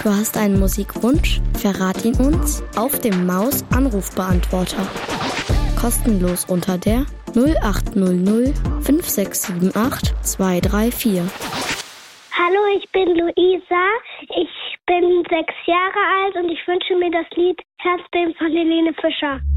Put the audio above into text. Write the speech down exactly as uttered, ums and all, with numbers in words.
Du hast einen Musikwunsch? Verrat ihn uns auf dem Maus-Anrufbeantworter. Kostenlos unter der null acht null null fünf sechs sieben acht zwei drei vier. Hallo, ich bin Luisa. Ich bin sechs Jahre alt und ich wünsche mir das Lied Herzbeben von Helene Fischer.